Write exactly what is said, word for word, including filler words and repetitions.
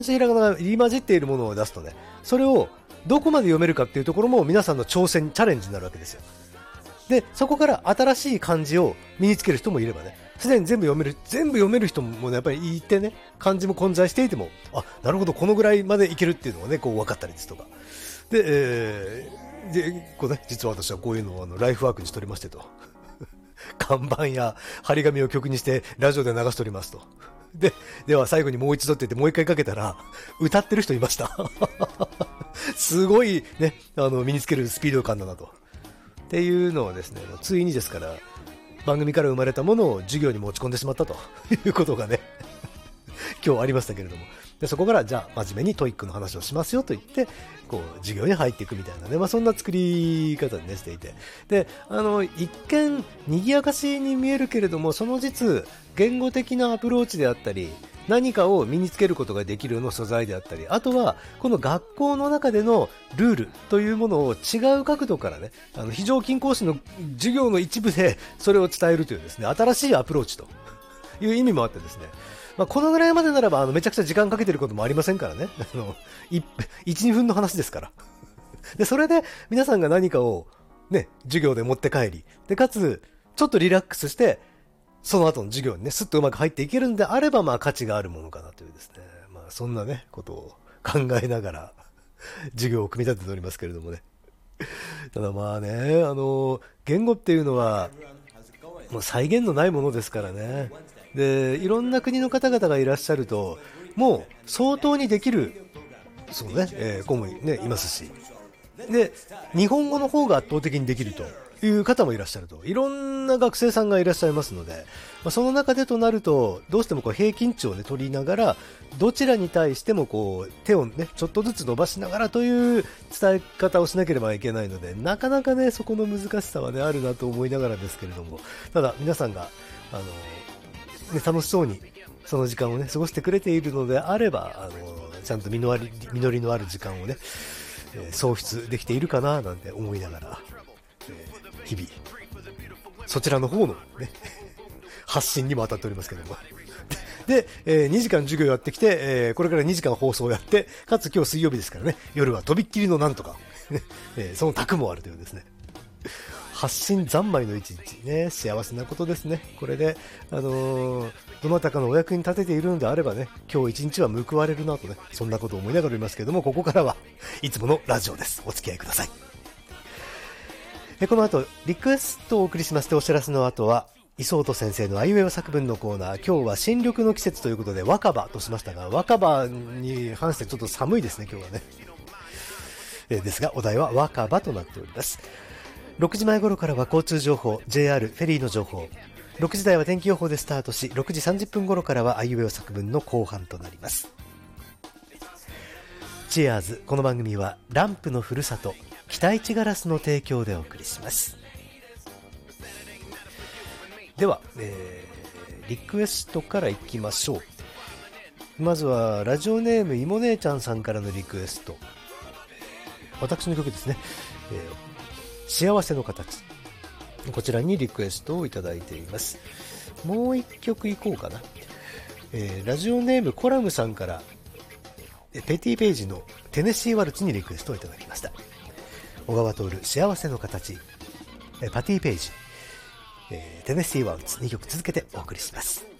ひらがなが入り混じっているものを出すとね、それをどこまで読めるかっていうところも皆さんの挑戦、チャレンジになるわけですよ。で、そこから新しい漢字を身につける人もいればね、すでに全部読める、全部読める人もね、やっぱりいてね、漢字も混在していても、あ、なるほど、このぐらいまでいけるっていうのがね、こう分かったりですとか。で、えー、で、こうね、実は私はこういうのをあのライフワークにしておりましてと。看板や張り紙を曲にしてラジオで流しておりますと。で、では最後にもう一度って言ってもう一回かけたら、歌ってる人いました。すごいね、あの、身につけるスピード感だなと。っていうのはですね、ついにですから、番組から生まれたものを授業に持ち込んでしまったということがね、今日ありましたけれども。で、そこから、じゃあ、真面目にトイックの話をしますよと言って、こう、授業に入っていくみたいなね、まあ、そんな作り方にね、していて。で、あの、一見、賑やかしに見えるけれども、その実、言語的なアプローチであったり、何かを身につけることができるの素材であったり、あとは、この学校の中でのルールというものを違う角度からね、あの、非常勤講師の授業の一部でそれを伝えるというですね、新しいアプローチという意味もあってですね、まあ、このぐらいまでならば、あの、めちゃくちゃ時間かけてることもありませんからね。あの、いち、にふんの話ですから。で、それで皆さんが何かをね、授業で持って帰り、で、かつ、ちょっとリラックスして、その後の授業にね、スッとうまく入っていけるんであれば、まあ価値があるものかなというですね。まあそんなね、ことを考えながら、授業を組み立てておりますけれどもね。ただまあね、あの、言語っていうのは、もう再現のないものですからね。で、いろんな国の方々がいらっしゃると、もう相当にできる、そうね、えー、子もね、いますし。で、日本語の方が圧倒的にできるという方もいらっしゃると。いろんな学生さんがいらっしゃいますので、まあ、その中でとなると、どうしてもこう平均値をね、取りながら、どちらに対してもこう、手をね、ちょっとずつ伸ばしながらという伝え方をしなければいけないので、なかなかね、そこの難しさはね、あるなと思いながらですけれども、ただ皆さんが、あの、ね、楽しそうにその時間をね過ごしてくれているのであれば、あのちゃんと実り、実りのある時間をね、えー、創出できているかななんて思いながら、えー、日々そちらの方のね発信にも当たっておりますけどもで、えー、にじかん授業やってきて、えー、これからにじかん放送をやって、かつ今日水曜日ですからね、夜はとびっきりのなんとか、えー、その卓もあるというですね、発信三昧の一日ね、幸せなことですね。これで、あのー、どなたかのお役に立てているのであればね、今日一日は報われるなとね、そんなことを思いながらいますけども、ここからはいつものラジオです。お付き合いください。えこの後、リクエストをお送りしまして、お知らせの後は、磯本先生のあいうえお作文のコーナー、今日は新緑の季節ということで、若葉としましたが、若葉に関してちょっと寒いですね、今日はね。えですが、お題は若葉となっております。ろくじまえ頃からは交通情報、ジェイアール フェリーの情報、ろくじ台は天気予報でスタートし、ろくじさんじゅっぷん頃からはあいうえお作文の後半となります。チェアーズ、この番組はランプのふるさと北市ガラスの提供でお送りします。では、えー、リクエストからいきましょう。まずはラジオネームいも姉ちゃんさんからのリクエスト、私の曲ですね、えー幸せの形、こちらにリクエストをいただいています。もう一曲いこうかな。えー、ラジオネームコラムさんからペティページのテネシーワルツにリクエストをいただきました。小川徹幸せの形、えー、パティページ、えー、テネシーワルツにきょく続けてお送りします。